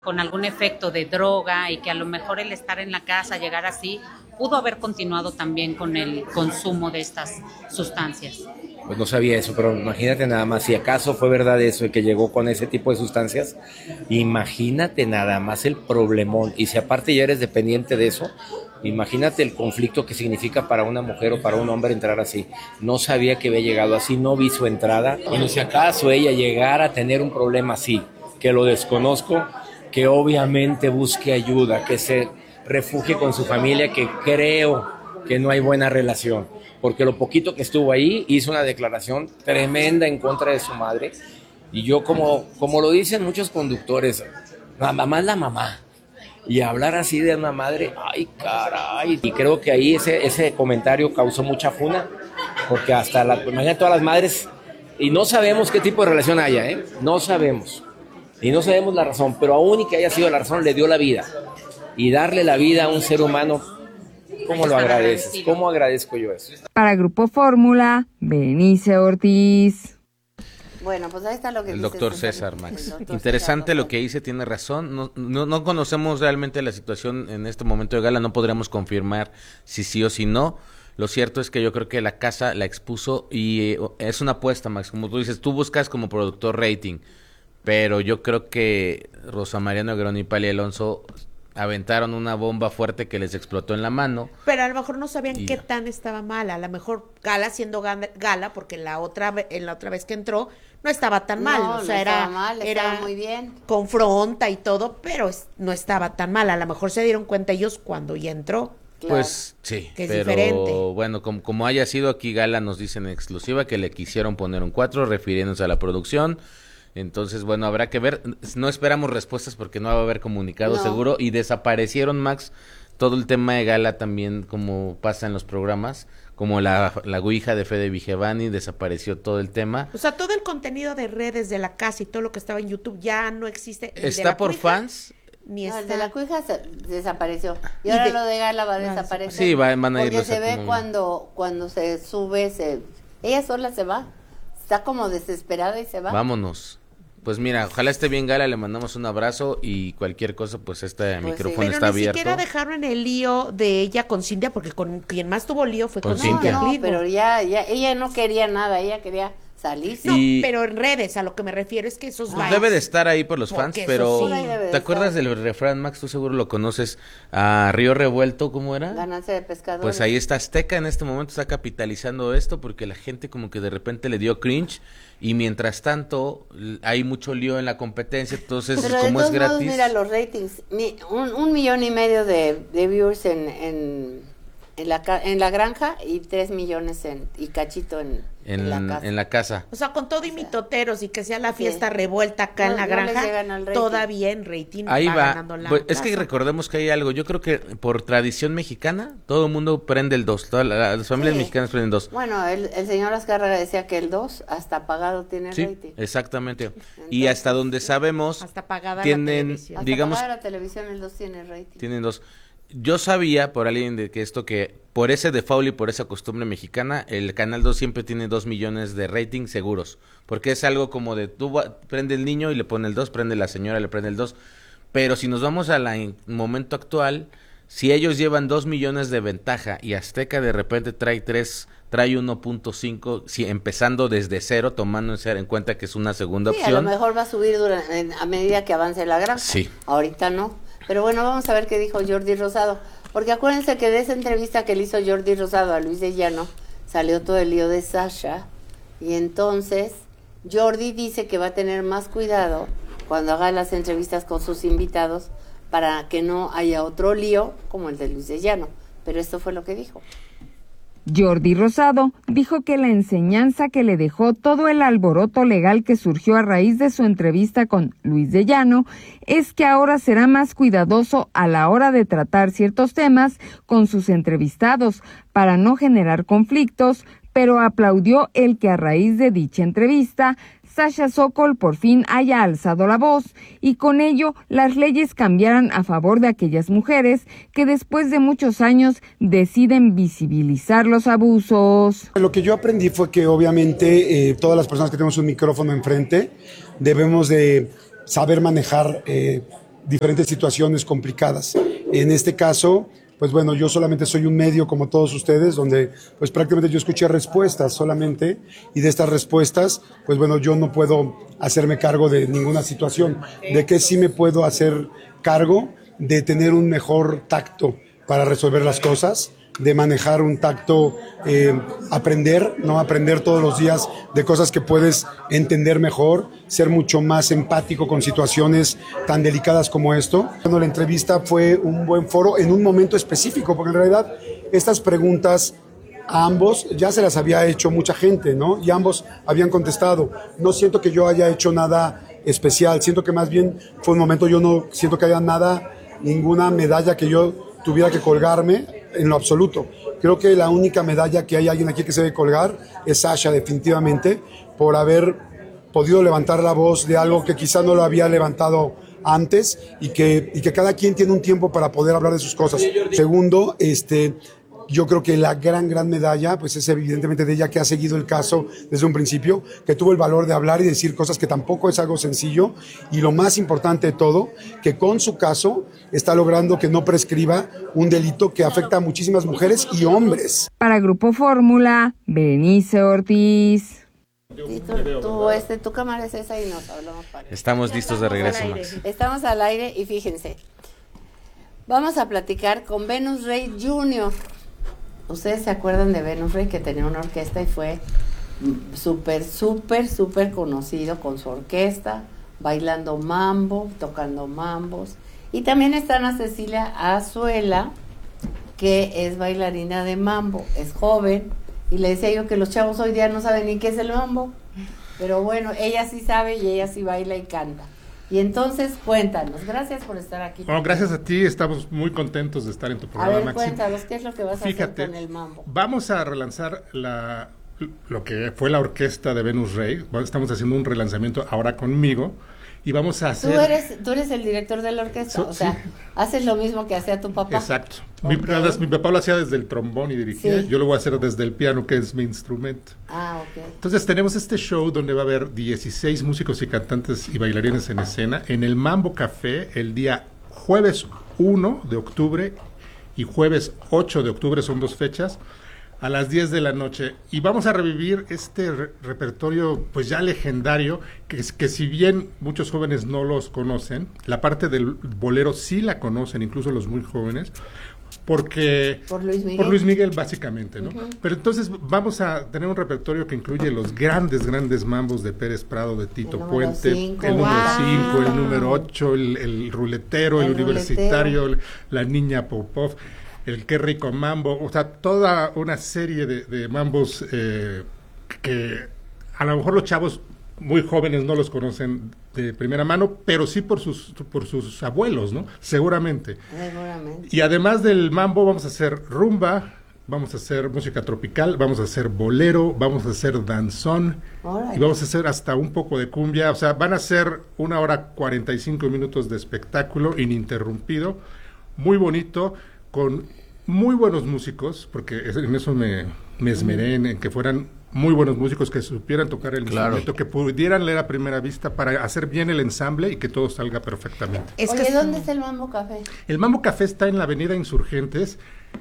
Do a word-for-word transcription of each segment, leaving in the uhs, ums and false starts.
con algún efecto de droga y que a lo mejor el estar en la casa, llegar así, pudo haber continuado también con el consumo de estas sustancias. Pues no sabía eso, pero imagínate nada más, si acaso fue verdad eso de que llegó con ese tipo de sustancias, imagínate nada más el problemón, y si aparte ya eres dependiente de eso, imagínate el conflicto que significa para una mujer o para un hombre entrar así. No sabía que había llegado así, no vi su entrada, y si acaso ella llegara a tener un problema así, que lo desconozco, que obviamente busque ayuda, que se refugie con su familia, que creo que no hay buena relación, porque lo poquito que estuvo ahí hizo una declaración tremenda en contra de su madre, y yo como, como lo dicen muchos conductores, la mamá es la mamá, y hablar así de una madre, ay caray, y creo que ahí ese, ese comentario causó mucha funa, porque hasta la, imagínate todas las madres, y no sabemos qué tipo de relación haya, ¿eh? No sabemos. Y no sabemos la razón, pero aún y que haya sido la razón, le dio la vida. Y darle la vida a un ser humano, ¿cómo lo agradeces? ¿Cómo agradezco yo eso? Para Grupo Fórmula, Berenice Ortiz. Bueno, pues ahí está lo que el dice doctor César, Max. Doctor Interesante César, lo que dice, tiene razón. No, no, no conocemos realmente la situación en este momento de gala, no podríamos confirmar si sí o si no. Lo cierto es que yo creo que la casa la expuso y eh, es una apuesta, Max. Como tú dices, tú buscas como productor rating. Pero yo creo que Rosa María Noguerón y Pali Alonso aventaron una bomba fuerte que les explotó en la mano. Pero a lo mejor no sabían y... qué tan estaba mala. A lo mejor Gala siendo Gala, porque la otra en la otra vez que entró no estaba tan mal. No, o sea, no era, estaba mal, era estaba muy bien. Confronta y todo, pero es, no estaba tan mal. A lo mejor se dieron cuenta ellos cuando ya entró. Claro. Pues sí, que es pero diferente. Bueno, como, como haya sido aquí Gala nos dicen en exclusiva que le quisieron poner un cuatro refiriéndose a la producción. Entonces, bueno, habrá que ver, no esperamos respuestas porque no va a haber comunicado no. seguro, y desaparecieron, Max, todo el tema de Gala también, como pasa en los programas, como la, la ouija de Fede Vigevani, desapareció todo el tema. O sea, todo el contenido de redes de la casa y todo lo que estaba en YouTube ya no existe. ¿Está por cuija, fans? Ni no, el de la cuija se, desapareció, y, y ahora de, lo de Gala va a desaparecer. Sí, va, van a ir porque se ve como... cuando, cuando se sube, se, ella sola se va, está como desesperada y se va. Vámonos. Pues mira, ojalá esté bien Gala, le mandamos un abrazo y cualquier cosa, pues este pues micrófono sí. está abierto. Pero ni siquiera dejaron el lío de ella con Cintia, porque con quien más tuvo lío fue con, con Cintia. No, no, pero ya, ya, ella no quería nada, ella quería salir. No, y... pero en redes, a lo que me refiero es que esos pues debe de estar ahí por los fans, pero sí. ¿te acuerdas del refrán, Max? Tú seguro lo conoces, a Río Revuelto, ¿cómo era? Ganancia de pescadores. Pues ahí está Azteca, en este momento está capitalizando esto, porque la gente como que de repente le dio cringe, y mientras tanto hay mucho lío en la competencia, entonces pero como de es gratis. Modos, mira los ratings, mi, un, un millón y medio de, de viewers en, en, en, la, en la granja y tres millones en, y cachito en, en, en la casa. En la casa. O sea, con todo y mitoteros y que sea la fiesta sí. revuelta acá no, en la granja, todavía en rating ahí va, va. ganando la Pues, casa. Es que recordemos que hay algo, yo creo que por tradición mexicana, todo el mundo prende el dos, todas las familias sí. mexicanas prenden dos. Bueno, el, el señor Azcárraga decía que el dos hasta apagado tiene sí, rating. Exactamente. Entonces, y hasta donde sabemos, hasta apagada tienen, la televisión. digamos, hasta apagada la televisión, el dos tiene rating. Tienen dos. Yo sabía por alguien de que esto que por ese default y por esa costumbre mexicana, el Canal dos siempre tiene dos millones de rating seguros, porque es algo como de tú va, prende el niño y le pone el dos, prende la señora y le prende el dos, pero si nos vamos al momento actual, si ellos llevan dos millones de ventaja y Azteca de repente trae tres, trae uno punto cinco, si empezando desde cero, tomando en cuenta que es una segunda sí, opción. A lo mejor va a subir durante, a medida que avance la granja. Sí. Ahorita no. Pero bueno, vamos a ver qué dijo Jordi Rosado, porque acuérdense que de esa entrevista que le hizo Jordi Rosado a Luis de Llano, salió todo el lío de Sasha, y entonces Jordi dice que va a tener más cuidado cuando haga las entrevistas con sus invitados para que no haya otro lío como el de Luis de Llano, pero esto fue lo que dijo. Jordi Rosado dijo que la enseñanza que le dejó todo el alboroto legal que surgió a raíz de su entrevista con Luis de Llano es que ahora será más cuidadoso a la hora de tratar ciertos temas con sus entrevistados para no generar conflictos, pero aplaudió el que a raíz de dicha entrevista Sasha Sokol por fin haya alzado la voz y con ello las leyes cambiaran a favor de aquellas mujeres que después de muchos años deciden visibilizar los abusos. Lo que yo aprendí fue que obviamente eh, todas las personas que tenemos un micrófono enfrente debemos de saber manejar eh, diferentes situaciones complicadas. En este caso, pues bueno, yo solamente soy un medio como todos ustedes, donde pues prácticamente yo escuché respuestas solamente, y de estas respuestas, pues bueno, yo no puedo hacerme cargo de ninguna situación. ¿De qué sí me puedo hacer cargo? De tener un mejor tacto para resolver las cosas, de manejar un tacto, eh, aprender, ¿no? Aprender todos los días de cosas que puedes entender mejor, ser mucho más empático con situaciones tan delicadas como esto. Bueno, la entrevista fue un buen foro en un momento específico, porque en realidad estas preguntas a ambos ya se las había hecho mucha gente, ¿no? Y ambos habían contestado. No siento que yo haya hecho nada especial, siento que más bien fue un momento, yo no siento que haya nada, ninguna medalla que yo tuviera que colgarme en lo absoluto. Creo que la única medalla que hay alguien aquí que se debe colgar es Sasha, definitivamente, por haber podido levantar la voz de algo que quizá no lo había levantado antes, y que, y que cada quien tiene un tiempo para poder hablar de sus cosas. Segundo, este... yo creo que la gran, gran medalla, pues es evidentemente de ella, que ha seguido el caso desde un principio, que tuvo el valor de hablar y decir cosas que tampoco es algo sencillo, y lo más importante de todo, que con su caso está logrando que no prescriba un delito que afecta a muchísimas mujeres y hombres. Para Grupo Fórmula, Berenice Ortiz. Y tú, tú, este, tu cámara es esa y nos hablamos para... Estamos listos de regreso, Max. Estamos al aire y fíjense, vamos a platicar con Venus Rey junior Ustedes se acuerdan de Venus Rey, que tenía una orquesta y fue súper, súper, súper conocido con su orquesta, bailando mambo, tocando mambos. Y también está Ana Cecilia Azuela, que es bailarina de mambo, es joven, y le decía yo que los chavos hoy día no saben ni qué es el mambo, pero bueno, ella sí sabe y ella sí baila y canta. Y entonces, cuéntanos, gracias por estar aquí. Bueno, gracias a ti, estamos muy contentos de estar en tu programa, A ver, Maxi. cuéntanos, ¿qué es lo que vas Fíjate, a hacer con el mambo? Vamos a relanzar la, lo que fue la orquesta de Venus Rey. Estamos haciendo un relanzamiento ahora conmigo, y vamos a hacer... Tú eres, tú eres el director de la orquesta, So, o sea, sí. haces lo mismo que hacía tu papá. Exacto. Okay. Mi, mi papá lo hacía desde el trombón y dirigía, Sí. yo lo voy a hacer desde el piano, que es mi instrumento. Ah, ok. Entonces tenemos este show donde va a haber dieciséis músicos y cantantes y bailarines en escena en el Mambo Café el día jueves uno de octubre y jueves ocho de octubre, son dos fechas, a las diez de la noche. Y vamos a revivir este re repertorio pues ya legendario, que, que si bien muchos jóvenes no los conocen, la parte del bolero sí la conocen, incluso los muy jóvenes, porque por Luis Miguel, por Luis Miguel básicamente, ¿no? Uh-huh. Pero entonces vamos a tener un repertorio que incluye los grandes, grandes mambos de Pérez Prado, de Tito el Puente, cinco, el número wow. cinco, el número ocho, el, el ruletero, el, El universitario, ruletero. la niña Popov, el Qué Rico Mambo, o sea, toda una serie de, de mambos eh, que a lo mejor los chavos muy jóvenes no los conocen de primera mano, pero sí por sus por sus abuelos, ¿no? Seguramente. Seguramente. Y además del mambo vamos a hacer rumba, vamos a hacer música tropical, vamos a hacer bolero, vamos a hacer danzón, Órale. y vamos a hacer hasta un poco de cumbia. O sea, van a ser una hora cuarenta y cinco minutos de espectáculo ininterrumpido, muy bonito, con muy buenos músicos, porque en eso me, me esmeré, en, en que fueran muy buenos músicos, que supieran tocar el Claro. instrumento, que pudieran leer a primera vista para hacer bien el ensamble y que todo salga perfectamente. Es Oye, que ¿dónde está el Mambo Café? El Mambo Café está en la avenida Insurgentes,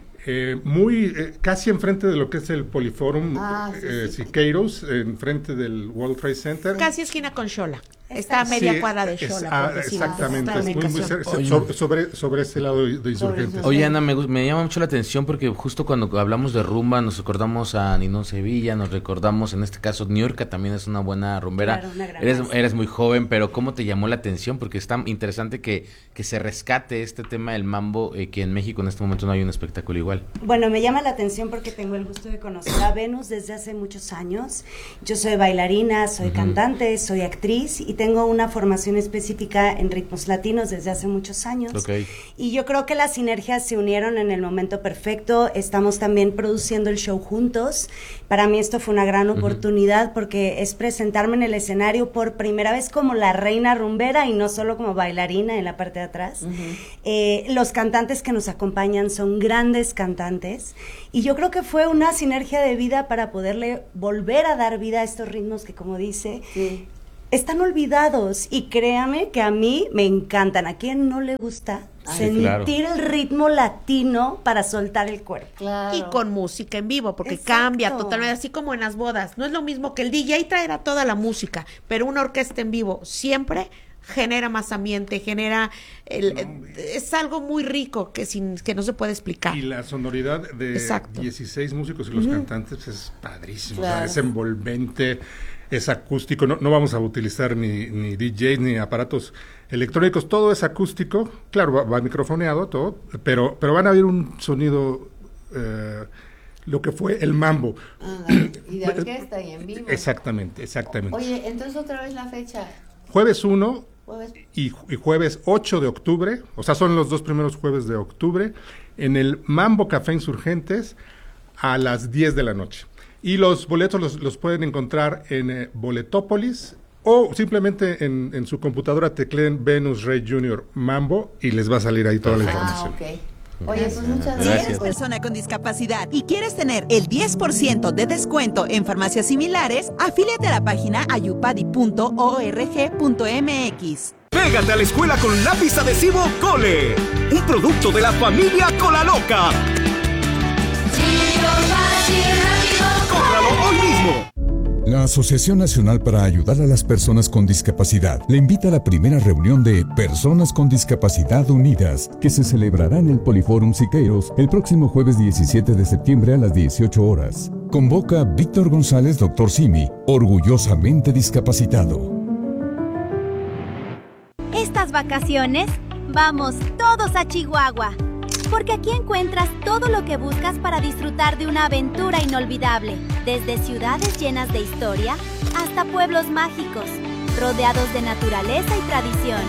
eh, muy eh, casi enfrente de lo que es el Poliforum, Ah, sí, eh, sí. Siqueiros, enfrente del World Trade Center. casi esquina con Xola. Está a media Sí, cuadra de es- Xola. ah, por decirlo. exactamente, Está es en muy, muy ubicación. cerca, Oye. sobre, sobre, sobre ese lado de, de Insurgentes. Oye, Ana, me, gus- me llama mucho la atención porque justo cuando hablamos de rumba nos recordamos a Ninón Sevilla, nos recordamos en este caso Niurka también es una buena rumbera. Claro, una gran eres, maestra. eres muy joven, pero ¿cómo te llamó la atención? Porque es tan interesante que, que se rescate este tema del mambo, eh, que en México en este momento no hay un espectáculo igual. Bueno, me llama la atención porque tengo el gusto de conocer a Venus desde hace muchos años. Yo soy bailarina, soy Ujú. cantante, soy actriz y tengo una formación específica en ritmos latinos desde hace muchos años. Ok. Y yo creo que las sinergias se unieron en el momento perfecto. Estamos también produciendo el show juntos. Para mí esto fue una gran oportunidad porque es presentarme en el escenario por primera vez como la reina rumbera y no solo como bailarina en la parte de atrás. Ujú. Eh, los cantantes que nos acompañan son grandes cantantes y yo creo que fue una sinergia de vida para poderle volver a dar vida a estos ritmos que, como dice, Sí. están olvidados y créame que a mí me encantan. ¿A quién no le gusta Sí, sentir claro. el ritmo latino para soltar el cuerpo? Claro. Y con música en vivo, porque Exacto. cambia totalmente, así como en las bodas. No es lo mismo que el D J traerá toda la música, pero una orquesta en vivo siempre genera más ambiente, genera... El, es algo muy rico que, sin, que no se puede explicar. Y la sonoridad de Exacto. dieciséis músicos y los uh-huh. cantantes es padrísimo, Claro. o sea, es envolvente, es acústico, no, no vamos a utilizar ni, ni D Js ni aparatos electrónicos, todo es acústico, claro, va, va microfoneado todo, pero, pero van a oír un sonido, eh, lo que fue el mambo. Ah, y de orquesta y en vivo. Exactamente, exactamente. Oye, entonces otra vez la fecha. Jueves uno Jueves. y, y jueves ocho de octubre, o sea, son los dos primeros jueves de octubre, en el Mambo Café Insurgentes a las diez de la noche. Y los boletos los, los pueden encontrar en eh, Boletópolis o simplemente en, en su computadora tecleen Venus Rey Junior Mambo y les va a salir ahí toda la información. Ah, ok. Oye, pues muchas Si gracias. eres persona con discapacidad y quieres tener el diez por ciento de descuento en farmacias similares, afíliate a la página ayupadi punto org punto mx. Pégate a la escuela con lápiz adhesivo Cole, un producto de la familia Colaloca. ¡Cómpralo hoy mismo! La Asociación Nacional para Ayudar a las Personas con Discapacidad le invita a la primera reunión de Personas con Discapacidad Unidas, que se celebrará en el Poliforum Siqueiros el próximo jueves diecisiete de septiembre a las dieciocho horas. Convoca Víctor González, doctor Simi, orgullosamente discapacitado. Estas vacaciones, vamos todos a Chihuahua, porque aquí encuentras todo lo que buscas para disfrutar de una aventura inolvidable, desde ciudades llenas de historia hasta pueblos mágicos, rodeados de naturaleza y tradición.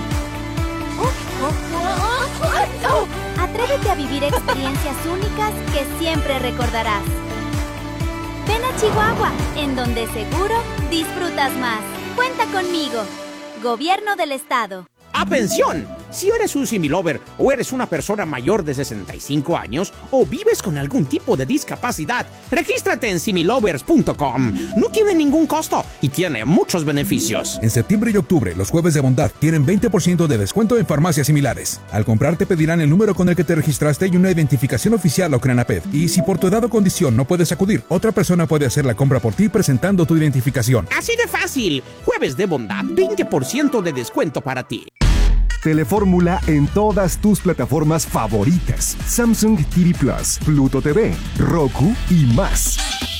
Atrévete a vivir experiencias únicas que siempre recordarás. Ven a Chihuahua, en donde seguro disfrutas más. Cuenta conmigo. Gobierno del Estado. ¡Atención! Si eres un similover o eres una persona mayor de sesenta y cinco años o vives con algún tipo de discapacidad, regístrate en similovers punto com. No tiene ningún costo y tiene muchos beneficios. En septiembre y octubre, los jueves de bondad tienen veinte por ciento de descuento en farmacias similares. Al comprar te pedirán el número con el que te registraste y una identificación oficial o CRENAPED. Y si por tu edad o condición no puedes acudir, otra persona puede hacer la compra por ti presentando tu identificación. Así de fácil. Jueves de bondad, veinte por ciento de descuento para ti. Telefórmula en todas tus plataformas favoritas: Samsung T V Plus, Pluto T V, Roku y más.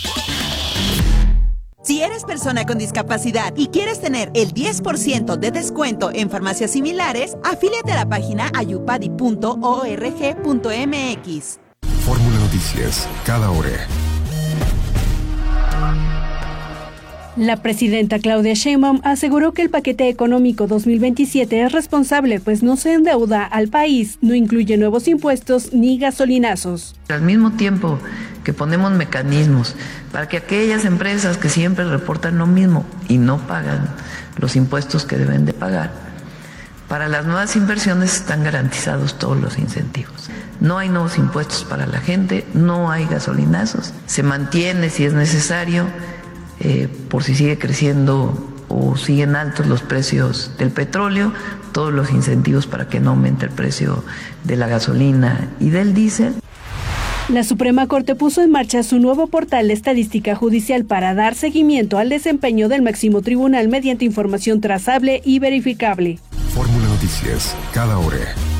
Si eres persona con discapacidad y quieres tener el diez por ciento de descuento en farmacias similares, afíliate a la página ayupadi punto org punto mx. Fórmula Noticias, cada hora. La presidenta Claudia Sheinbaum aseguró que el paquete económico dos mil veintisiete es responsable, pues no se endeuda al país, no incluye nuevos impuestos ni gasolinazos. Al mismo tiempo que ponemos mecanismos para que aquellas empresas que siempre reportan lo mismo y no pagan los impuestos que deben de pagar, para las nuevas inversiones están garantizados todos los incentivos. No hay nuevos impuestos para la gente, no hay gasolinazos, se mantiene si es necesario, Eh, por si sigue creciendo o siguen altos los precios del petróleo, todos los incentivos para que no aumente el precio de la gasolina y del diésel. La Suprema Corte puso en marcha su nuevo portal de estadística judicial para dar seguimiento al desempeño del máximo tribunal mediante información trazable y verificable. Fórmula Noticias, cada hora.